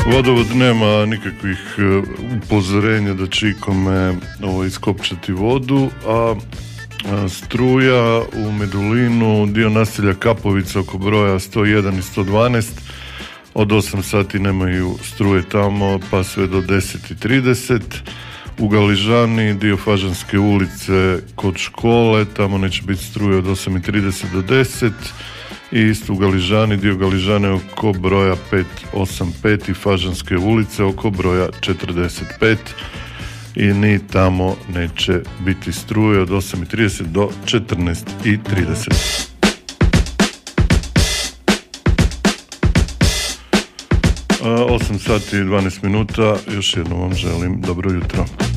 Vodovod nema nikakvih upozorenja da će ikome iskopčati vodu, a struja u Medulinu, dio naselja Kapovica oko broja 101 i 112, od 8 sati nemaju struje tamo pa sve do 10:30. U Galižani, dio Fažanske ulice kod škole, tamo neće biti struje od 8:30 do 10. I isto u Galižani, dio Galižane oko broja 585 i Fažanske ulice oko broja 45. I ni tamo neće biti struje od 8:30 do 14:30. 8 sati i 12 minuta, još jednom vam želim dobro jutro.